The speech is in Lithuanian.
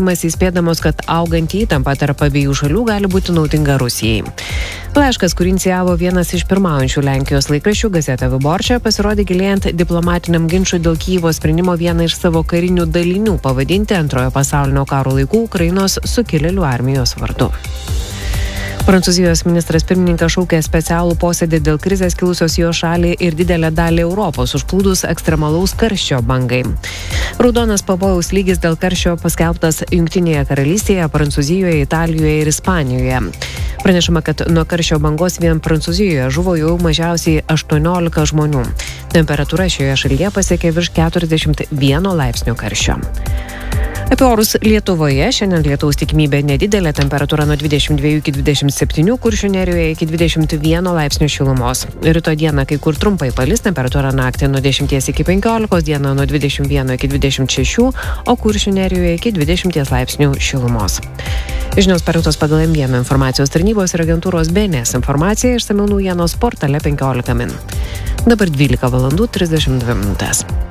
sprendimas įspėdamos, kad auganti įtampa tarp abiejų šalių gali būti naudinga Rusijai. Laiškas, kurį inicijavo vienas iš pirmaujančių Lenkijos laikraščių Gazeta Wyborcza, pasirodė gilėjant diplomatiniam ginčui dėl Kyjivo sprendimo vieną iš savo karinių dalinių pavadinti Antrojo pasaulinio karo laikų Ukrainos sukilėlių armijos vardu. Prancūzijos ministras pirmininkas šaukė specialų posėdį dėl krizės kilusios jo šaliai ir didelę dalį Europos užplūdus ekstremalaus karščio bangai. Raudonas pavojaus lygis dėl karščio paskelbtas Jungtinėje karalystėje, Prancūzijoje, Italijoje ir Ispanijoje. Pranešama, kad nuo karščio bangos vien Prancūzijoje žuvo jau mažiausiai 18 žmonių. Temperatūra šioje šalyje pasiekė virš 41 laipsnio karščio. Apie orus Lietuvoje. Šiandien lietaus tikimybė nedidelė, temperatūra nuo 22 iki 27, Kuršių nerijoje iki 21 laipsnių šilumos. Rytoj dieną kai kur trumpai palis, temperatūra naktį nuo 10 iki 15, dieną nuo 21 iki 26, o Kuršių nerijoje iki 20 laipsnių šilumos. Žinios parengtos pagal M1 informacijos tarnybos ir agentūros BNS informacija, išsamiau naujienos portale 15 min. Dabar 12 valandų 32 minutės.